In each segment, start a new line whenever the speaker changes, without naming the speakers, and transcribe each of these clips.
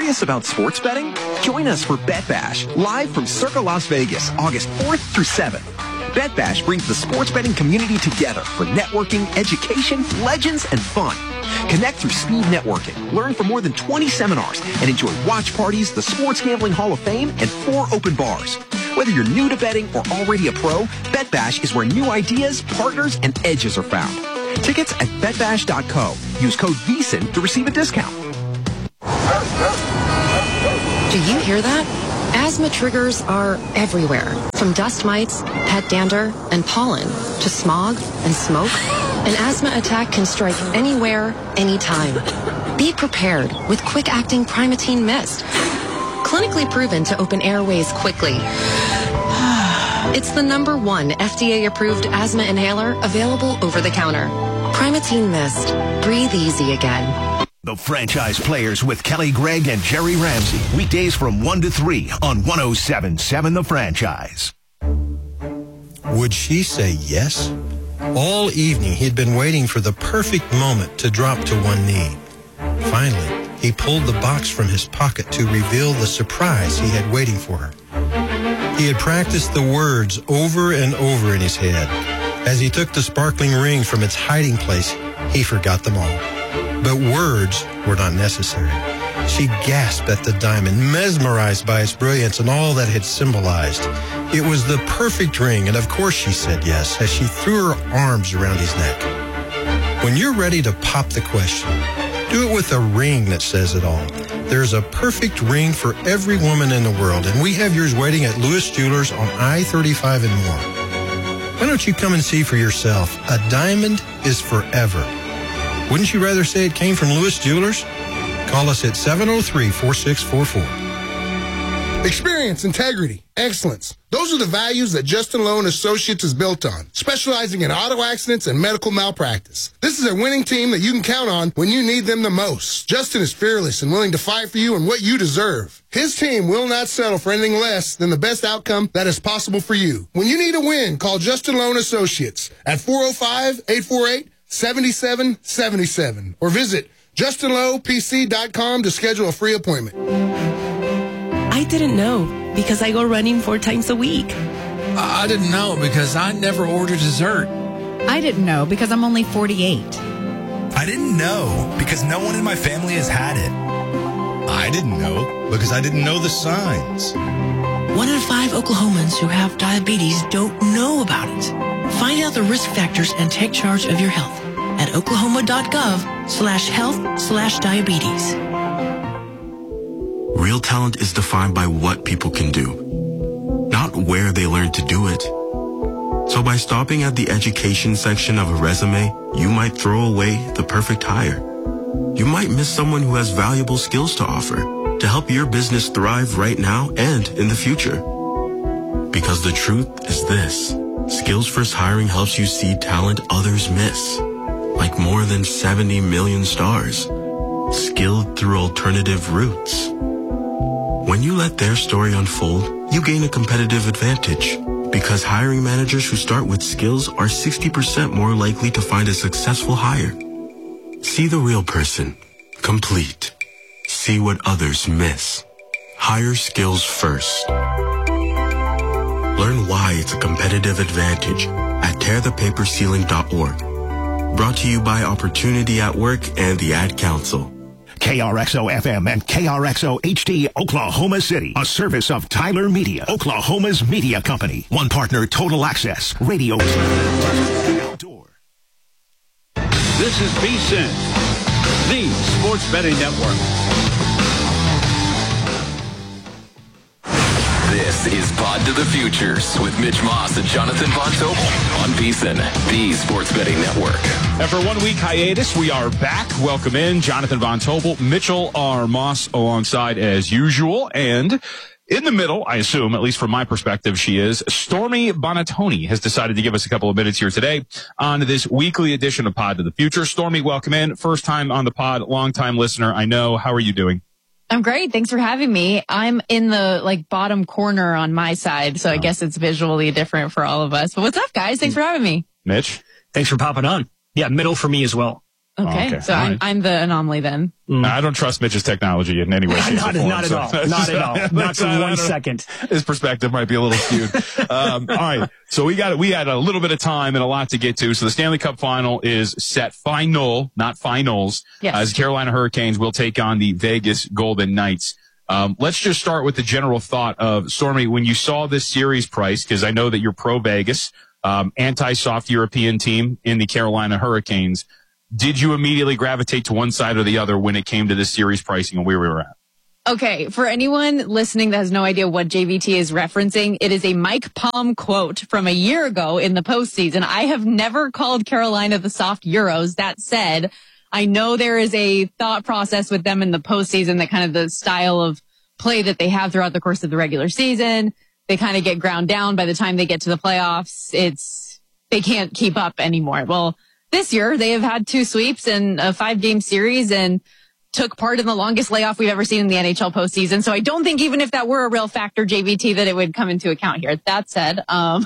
Curious about sports betting? Join us for Bet Bash, live from Circa Las Vegas, August 4th through 7th. Bet Bash brings the sports betting community together for networking, education, legends, and fun. Connect through speed networking, learn from more than 20 seminars, and enjoy watch parties, the Sports Gambling Hall of Fame, and 4 open bars. Whether you're new to betting or already a pro, Bet Bash is where new ideas, partners, and edges are found. Tickets at betbash.co. Use code VSIN to receive a discount.
Do you hear that? Asthma triggers are everywhere, from dust mites, pet dander, and pollen, to smog and smoke. An asthma attack can strike anywhere, anytime. Be prepared with quick-acting Primatene Mist. Clinically proven to open airways quickly. It's the #1 FDA-approved asthma inhaler available over the counter. Primatene Mist. Breathe easy again.
The Franchise Players with Kelly Gregg and Jerry Ramsey. Weekdays from 1 to 3 on 107.7 The Franchise.
Would she say yes? All evening, he had been waiting for the perfect moment to drop to one knee. Finally, he pulled the box from his pocket to reveal the surprise he had waiting for her. He had practiced the words over and over in his head. As he took the sparkling ring from its hiding place, he forgot them all. But words were not necessary. She gasped at the diamond, mesmerized by its brilliance and all that it had symbolized. It was the perfect ring, and of course she said yes, as she threw her arms around his neck. When you're ready to pop the question, do it with a ring that says it all. There's a perfect ring for every woman in the world, and we have yours waiting at Lewis Jewelers on I-35 and more. Why don't you come and see for yourself? A diamond is forever. Wouldn't you rather say it came from Lewis Jewelers? Call us at 703-4644.
Experience, integrity, excellence. Those are the values that Justin Lowe & Associates is built on, specializing in auto accidents and medical malpractice. This is a winning team that you can count on when you need them the most. Justin is fearless and willing to fight for you and what you deserve. His team will not settle for anything less than the best outcome that is possible for you. When you need a win, call Justin Lowe & Associates at 405-848-7777 or visit JustinLowePC.com to schedule a free appointment.
I didn't know because I go running 4 times a week.
I didn't know because I never order dessert.
I didn't know because I'm only 48.
I didn't know because no one in my family has had it. I didn't know because I didn't know the signs.
1 in 5 Oklahomans who have diabetes don't know about it. Find out the risk factors and take charge of your health at oklahoma.gov/health/diabetes.
Real talent is defined by what people can do, not where they learn to do it. So by stopping at the education section of a resume, you might throw away the perfect hire. You might miss someone who has valuable skills to offer to help your business thrive right now and in the future. Because the truth is this: Skills First Hiring helps you see talent others miss, like more than 70 million stars, skilled through alternative routes. When you let their story unfold, you gain a competitive advantage because hiring managers who start with skills are 60% more likely to find a successful hire. See the real person, complete. See what others miss. Hire skills first. Learn why it's a competitive advantage at tearthepaperceiling.org. Brought to you by Opportunity at Work and the Ad Council.
KRXO-FM and KRXO-HD, Oklahoma City. A service of Tyler Media, Oklahoma's media company. One partner, Total Access, radio. Outdoor.
This is VSIN, the Sports Betting Network.
This is Pod to the Futures with Mitch Moss and Jonathan Von Tobel on VSiN, the Sports Betting Network.
After a 1 week hiatus, we are back. Welcome in Jonathan Von Tobel, Mitchell R. Moss alongside as usual. And in the middle, I assume, at least from my perspective, she is, Stormy Buonantony has decided to give us a couple of minutes here today on this weekly edition of Pod to the Future. Stormy, welcome in. First time on the pod, long time listener, I know. How are you doing?
I'm great. Thanks for having me. I'm in the bottom corner on my side, so I guess it's visually different for all of us. But what's up, guys? Thanks for having me.
Mitch?
Thanks for popping on. Yeah, middle for me as well.
Okay. So
right.
I'm the anomaly then.
I don't trust Mitch's technology in any way, shape, or form.
Not at all. Not at all. Not for 1 second.
His perspective might be a little skewed. All right. So we had a little bit of time and a lot to get to. So the Stanley Cup final is set. Final, not finals.
Yes.
As Carolina Hurricanes will take on the Vegas Golden Knights. Let's just start with the general thought of, Stormy, when you saw this series price, because I know that you're pro Vegas, anti-soft European team in the Carolina Hurricanes. Did you immediately gravitate to one side or the other when it came to this series pricing and where we were at?
Okay, for anyone listening that has no idea what JVT is referencing, it is a Mike Palm quote from a year ago in the postseason. I have never called Carolina the soft Euros. That said, I know there is a thought process with them in the postseason, that kind of the style of play that they have throughout the course of the regular season. They kind of get ground down by the time they get to the playoffs. They can't keep up anymore. Well, this year, they have had 2 sweeps and a 5-game series and took part in the longest layoff we've ever seen in the NHL postseason. So I don't think even if that were a real factor, JVT, that it would come into account here. That said, I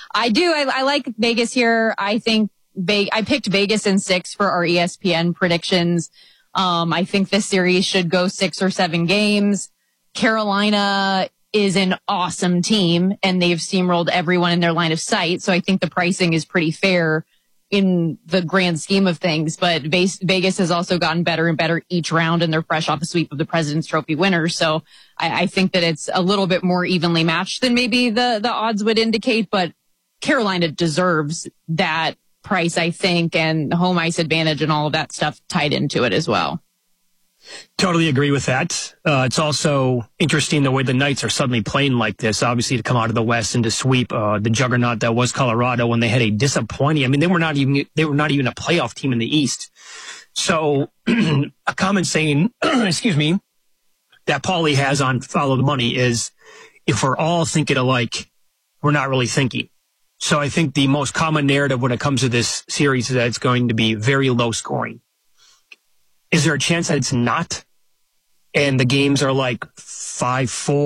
like Vegas here. I think I picked Vegas in 6 for our ESPN predictions. I think this series should go 6 or 7 games. Carolina is an awesome team, and they've steamrolled everyone in their line of sight. So I think the pricing is pretty fair in the grand scheme of things, but Vegas has also gotten better and better each round, and they're fresh off a sweep of the President's Trophy winners. So I think that it's a little bit more evenly matched than maybe the odds would indicate, but Carolina deserves that price, I think, and home ice advantage and all of that stuff tied into it as well.
Totally agree with that. It's also interesting the way the Knights are suddenly playing like this, obviously, to come out of the West and to sweep the juggernaut that was Colorado when they had a disappointing, I mean, they were not even a playoff team in the East. So a comment saying, excuse me, that Paulie has on Follow the Money is, if we're all thinking alike, we're not really thinking. So I think the most common narrative when it comes to this series is that it's going to be very low scoring. Is there a chance that it's not? And the games are like 5-4,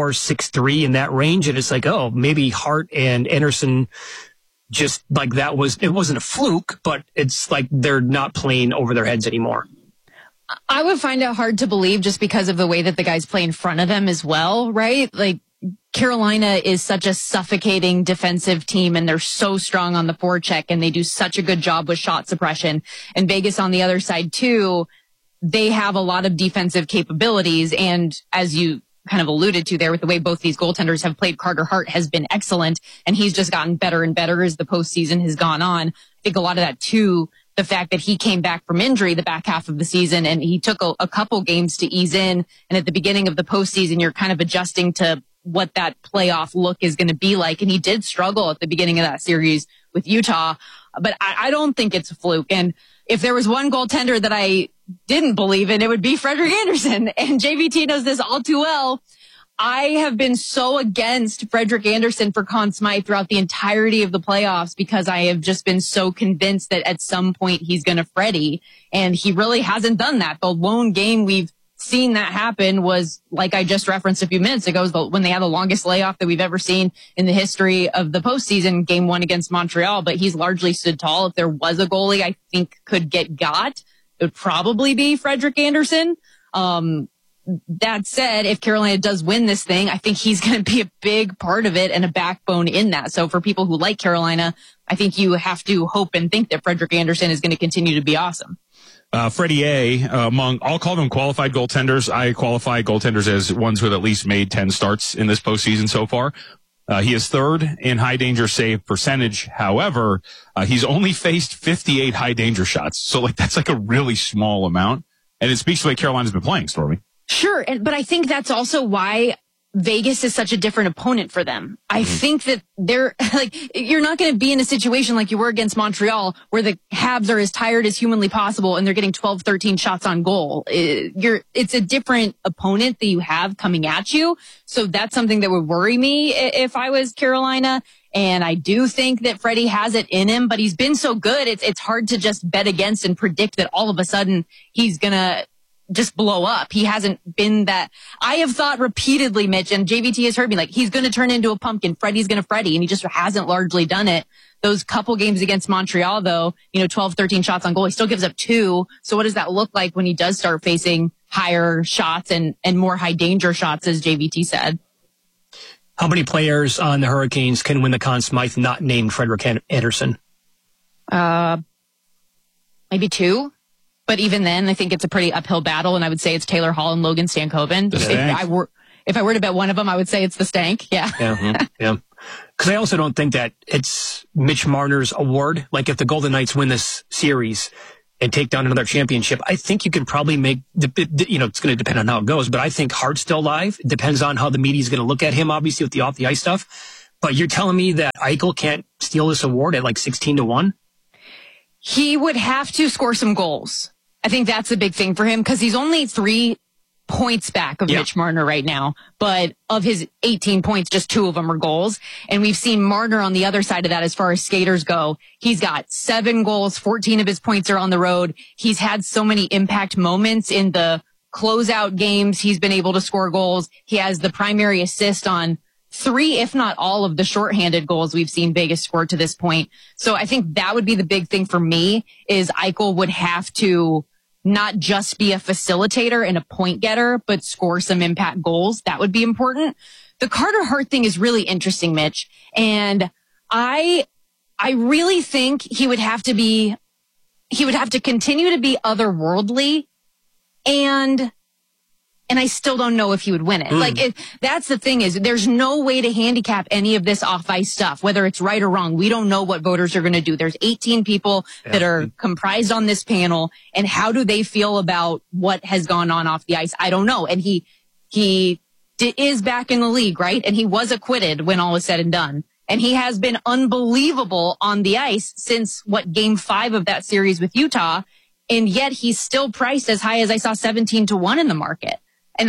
6-3 in that range. And it's like, oh, maybe Hart and Anderson just like it wasn't a fluke, but it's like they're not playing over their heads anymore.
I would find it hard to believe just because of the way that the guys play in front of them as well, right? Like Carolina is such a suffocating defensive team, and they're so strong on the forecheck, and they do such a good job with shot suppression. And Vegas on the other side too, they have a lot of defensive capabilities. And as you kind of alluded to there with the way both these goaltenders have played, Carter Hart has been excellent, and he's just gotten better and better as the postseason has gone on. I think a lot of that too, the fact that he came back from injury the back half of the season, and he took a couple games to ease in. And at the beginning of the postseason, you're kind of adjusting to what that playoff look is going to be like. And he did struggle at the beginning of that series with Utah, but I don't think it's a fluke. And if there was one goaltender that I didn't believe in, it would be Frederik Andersen. And JVT knows this all too well. I have been so against Frederik Andersen for Conn Smythe throughout the entirety of the playoffs because I have just been so convinced that at some point he's going to Freddie. And he really hasn't done that. The lone game we've seen that happen was, like I just referenced a few minutes ago, when they had the longest layoff that we've ever seen in the history of the postseason, game 1 against Montreal. But he's largely stood tall. If there was a goalie I think could get got, it would probably be Frederik Andersen. That said, if Carolina does win this thing, I think he's going to be a big part of it and a backbone in that. So for people who like Carolina, I think you have to hope and think that Frederik Andersen is going to continue to be awesome.
Freddie A, I'll call them qualified goaltenders. I qualify goaltenders as ones who have at least made 10 starts in this postseason so far. He is 3rd in high danger save percentage. However, he's only faced 58 high danger shots. So that's like a really small amount. And it speaks to the way Carolina's been playing, Stormy.
Sure. But I think that's also why Vegas is such a different opponent for them. I think that they're you're not going to be in a situation like you were against Montreal where the Habs are as tired as humanly possible and they're getting 12, 13 shots on goal. It's a different opponent that you have coming at you. So that's something that would worry me if I was Carolina. And I do think that Freddie has it in him, but he's been so good. It's hard to just bet against and predict that all of a sudden he's going to just blow up. He hasn't been that. I have thought repeatedly, Mitch, and JVT has heard me, like, he's going to turn into a pumpkin. Freddie's going to Freddie, and he just hasn't largely done it. Those couple games against Montreal, though, 12, 13 shots on goal, he still gives up 2. So what does that look like when he does start facing higher shots and more high danger shots, as JVT said?
How many players on the Hurricanes can win the Conn Smythe not named Frederik Andersen?
Maybe 2. But even then, I think it's a pretty uphill battle, and I would say it's Taylor Hall and Logan Stankoven. If I were to bet one of them, I would say it's the Stank. Yeah.
Yeah. Because I also don't think that it's Mitch Marner's award. Like, if the Golden Knights win this series and take down another championship, I think you can probably make, it's going to depend on how it goes, but I think Hart's still alive. It depends on how the media is going to look at him, obviously, with the off-the-ice stuff. But you're telling me that Eichel can't steal this award at like 16-1?
He would have to score some goals. I think that's the big thing for him, because he's only 3 points back of Mitch Marner right now. But of his 18 points, just 2 of them are goals. And we've seen Marner on the other side of that as far as skaters go. He's got 7 goals, 14 of his points are on the road. He's had so many impact moments in the closeout games. He's been able to score goals. He has the primary assist on 3, if not all, of the shorthanded goals we've seen Vegas score to this point. So I think that would be the big thing for me, is Eichel would have to not just be a facilitator and a point getter, but score some impact goals. That would be important. The Carter Hart thing is really interesting, Mitch. And I really think he would have to continue to be otherworldly, and I still don't know if he would win it. That's the thing, is there's no way to handicap any of this off-ice stuff, whether it's right or wrong. We don't know what voters are going to do. There's 18 people that are comprised on this panel, and how do they feel about what has gone on off the ice? I don't know. And he is back in the league, right? And he was acquitted when all was said and done. And he has been unbelievable on the ice since, game 5 of that series with Utah. And yet he's still priced as high as I saw 17-1 in the market. And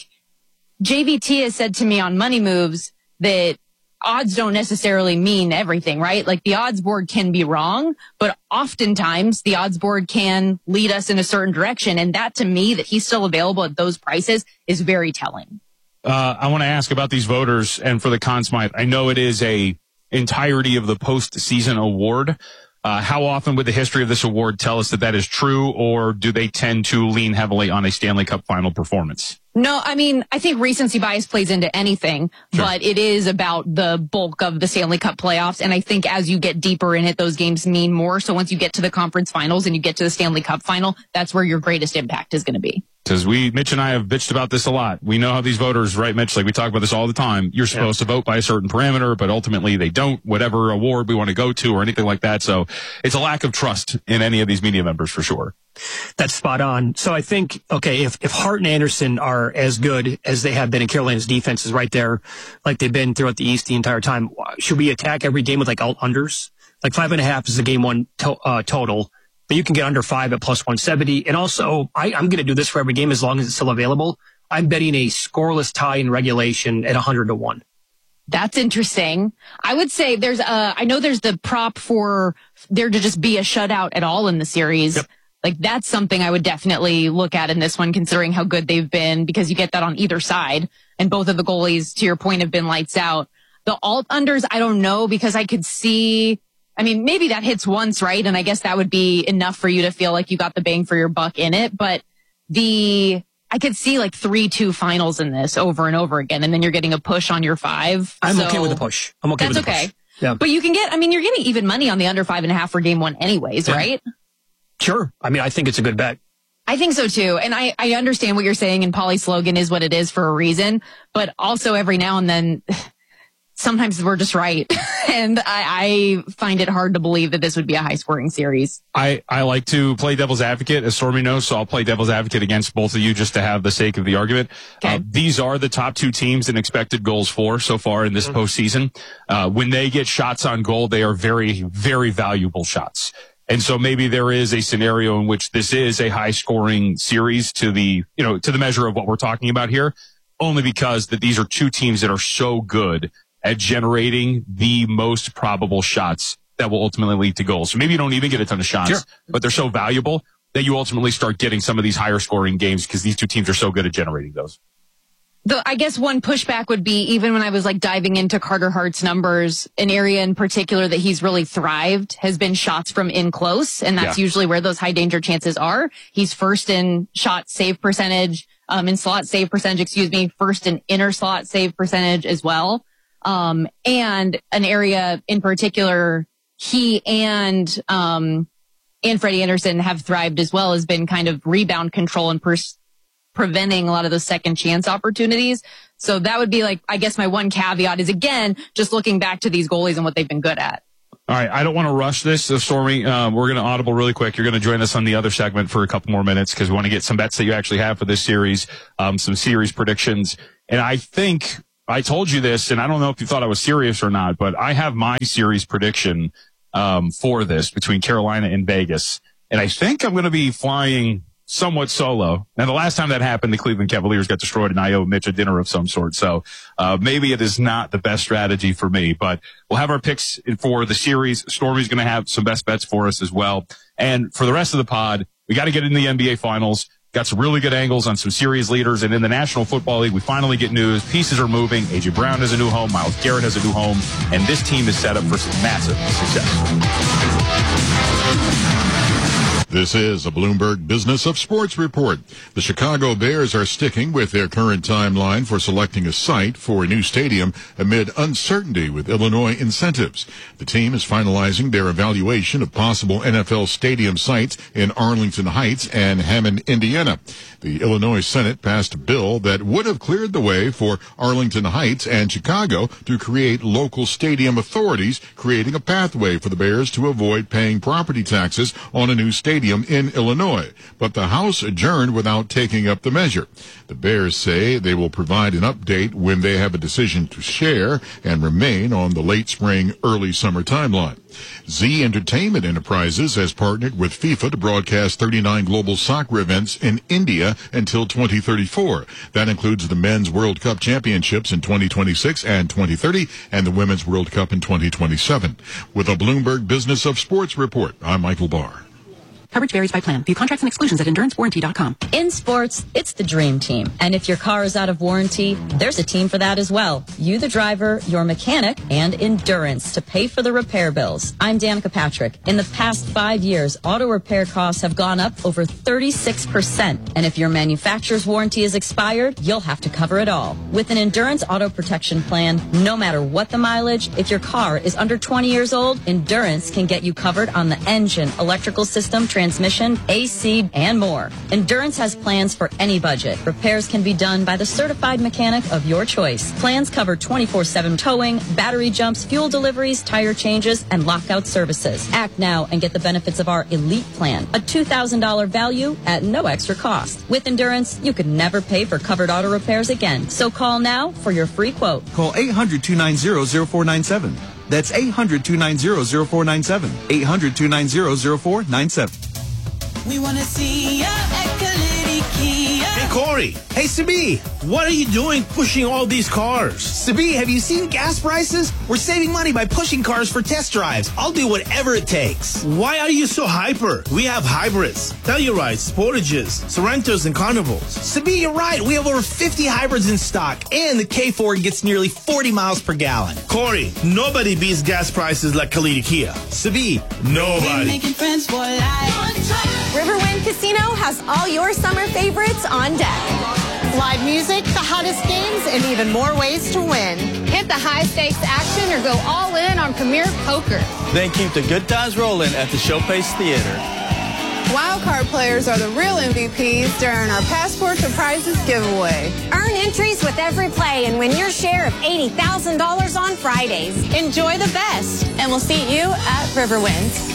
JVT has said to me on Money Moves that odds don't necessarily mean everything, right? Like, the odds board can be wrong, but oftentimes the odds board can lead us in a certain direction. And that, to me, that he's still available at those prices is very telling.
I want to ask about these voters and for the Conn Smythe. I know it is a entirety of the postseason award. How often would the history of this award tell us that is true, or do they tend to lean heavily on a Stanley Cup final performance?
No, I mean, I think recency bias plays into anything, but it is about the bulk of the Stanley Cup playoffs. And I think as you get deeper in it, those games mean more. So once you get to the conference finals and you get to the Stanley Cup final, that's where your greatest impact is going to be.
Because Mitch and I have bitched about this a lot. We know how these voters, right, Mitch? Like, we talk about this all the time. You're supposed to vote by a certain parameter, but ultimately they don't, whatever award we want to go to or anything like that. So it's a lack of trust in any of these media members for sure.
That's spot on. So I think, if Hart and Anderson are as good as they have been, in Carolina's defense is right there, like they've been throughout the East the entire time, should we attack every game with alt unders? Like 5.5 is the game one total. But you can get under 5 at plus 170. And also, I'm going to do this for every game as long as it's still available. I'm betting a scoreless tie in regulation at 100-1.
That's interesting. I would say I know there's the prop for there to just be a shutout at all in the series. Yep. Like, that's something I would definitely look at in this one, considering how good they've been, because you get that on either side. And both of the goalies, to your point, have been lights out. The alt unders, I don't know, because I could see, maybe that hits once, right? And I guess that would be enough for you to feel like you got the bang for your buck in it. But I could see like 3-2 finals in this over and over again. And then you're getting a push on your 5.
I'm okay with the push. I'm okay with the push. That's okay.
Yeah. But you can get, you're getting even money on the under 5.5 for game 1 anyways, right?
Sure. I think it's a good bet.
I think so too. And I understand what you're saying, and Paulie's slogan is what it is for a reason. But also every now and then, sometimes we're just right. And I find it hard to believe that this would be a high-scoring series.
I like to play devil's advocate, as Stormy knows, so I'll play devil's advocate against both of you just to have the sake of the argument. Okay. These are the top 2 teams in expected goals for so far in this postseason. When they get shots on goal, they are very, very valuable shots. And so maybe there is a scenario in which this is a high-scoring series to the measure of what we're talking about here, only because that these are 2 teams that are so good at generating the most probable shots that will ultimately lead to goals. So maybe you don't even get a ton of shots, but they're so valuable that you ultimately start getting some of these higher scoring games because these two teams are so good at generating those.
I guess one pushback would be, even when I was like diving into Carter Hart's numbers, an area in particular that he's really thrived has been shots from in close. And that's usually where those high danger chances are. He's first in shot save percentage, in slot save percentage, first in inner slot save percentage as well. And an area in particular, he and Freddie Anderson have thrived as well, has been kind of rebound control and preventing a lot of those second chance opportunities. So that would be like, I guess my one caveat is, again, just looking back to these goalies and what they've been good at.
All right. I don't want to rush this, Stormy. We're going to audible really quick. You're going to join us on the other segment for a couple more minutes because we want to get some bets that you actually have for this series, some series predictions. And I think I told you this, and I don't know if you thought I was serious or not, but I have my series prediction for this between Carolina and Vegas. And I think I'm going to be flying somewhat solo. Now, the last time that happened, the Cleveland Cavaliers got destroyed, and I owe Mitch a dinner of some sort. So maybe it is not the best strategy for me, but we'll have our picks for the series. Stormy's going to have some best bets for us as well. And for the rest of the pod, we got to get in the NBA Finals. Got some really good angles on some series leaders. And in the National Football League, we finally get news. Pieces are moving. A.J. Brown has a new home. Myles Garrett has a new home. And this team is set up for some massive success.
This is a Bloomberg Business of Sports report. The Chicago Bears are sticking with their current timeline for selecting a site for a new stadium amid uncertainty with Illinois incentives. The team is finalizing their evaluation of possible NFL stadium sites in Arlington Heights and Hammond, Indiana. The Illinois Senate passed a bill that would have cleared the way for Arlington Heights and Chicago to create local stadium authorities, creating a pathway for the Bears to avoid paying property taxes on a new stadium in Illinois. But the House adjourned without taking up the measure. The Bears say they will provide an update when they have a decision to share and remain on the late spring, early summer timeline. Z Entertainment Enterprises has partnered with FIFA to broadcast 39 global soccer events in India until 2034. That includes the Men's World Cup Championships in 2026 and 2030 and the Women's World Cup in 2027. With a Bloomberg Business of Sports report, I'm Michael Barr.
Coverage varies by plan. View contracts and exclusions at EnduranceWarranty.com.
In sports, it's the dream team. And if your car is out of warranty, there's a team for that as well. You, the driver, your mechanic, and Endurance to pay for the repair bills. I'm Danica Patrick. In the past 5 years, auto repair costs have gone up over 36%. And if your manufacturer's warranty is expired, you'll have to cover it all. With an Endurance auto protection plan, no matter what the mileage, if your car is under 20 years old, Endurance can get you covered on the engine, electrical system, transmission, AC, and more. Endurance has plans for any budget. Repairs can be done by the certified mechanic of your choice. Plans cover 24/7 towing, battery jumps, fuel deliveries, tire changes, and lockout services. Act now and get the benefits of our Elite Plan, a $2,000 value at no extra cost. With Endurance, you could never pay for covered auto repairs again. So call now for your free quote.
Call 800-290-0497. That's 800-290-0497. 800-290-0497.
We want to see ya at Kalidi Kia.
Hey, Corey. Hey, Sabi. What are you doing pushing all these cars?
Sabi, have you seen gas prices? We're saving money by pushing cars for test drives. I'll do whatever it takes.
Why are you so hyper? We have hybrids, Tellurides, Sportages, Sorrentos, and Carnivals.
Sabi, you're right. We have over 50 hybrids in stock, and the K4 gets nearly 40 miles per gallon.
Corey, nobody beats gas prices like Kalidi Kia.
Sabi,
nobody.
We're making friends for life.
Riverwind Casino has all your summer favorites on deck. Live music, the hottest games, and even more ways to win. Hit the high-stakes action or go all in on Premier Poker.
Then keep the good times rolling at the Showpace Theater.
Wildcard players are the real MVPs during our Passport to Prizes giveaway. Earn entries with every play and win your share of $80,000 on Fridays. Enjoy the best, and we'll see you at Riverwind.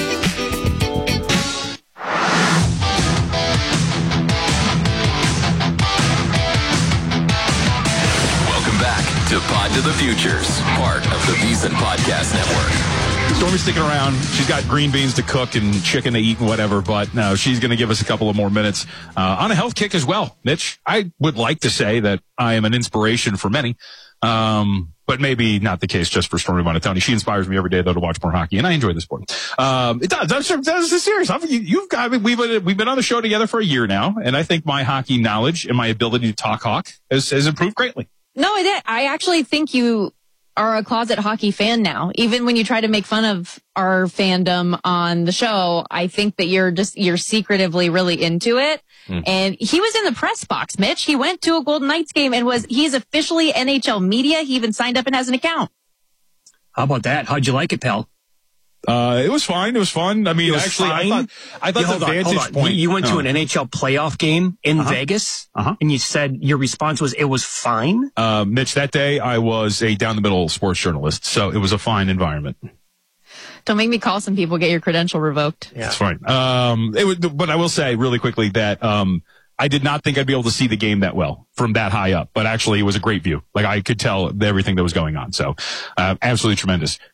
To Pod to the Futures, part of the VSiN Podcast Network.
Stormy's sticking around. She's got green beans to cook and chicken to eat and whatever, but no, she's going to give us a couple of more minutes on a health kick as well. Mitch, I would like to say that I am an inspiration for many. But maybe not the case just for Stormy Buonantony. She inspires me every day, though, to watch more hockey, and I enjoy the sport. It does. That's serious. We've been on the show together for a year now, and I think my hockey knowledge and my ability to talk hawk has improved greatly.
No, I actually think you are a closet hockey fan now. Even when you try to make fun of our fandom on the show, I think that you're secretively really into it. And he was in the press box, Mitch. He went to a Golden Knights game and he's officially NHL media. He even signed up and has an account.
How about that? How'd you like it, pal?
It was fine. It was fun. I mean, actually,
fine?
I thought the vantage point.
You went to an NHL playoff game in Vegas, and you said your response was it was fine?
Mitch, that day I was a down-the-middle sports journalist, so it was a fine environment.
Don't make me call some people, get your credential revoked.
Yeah. That's fine. But I will say really quickly that I did not think I'd be able to see the game that well from that high up, but actually it was a great view. Like I could tell everything that was going on. So absolutely tremendous.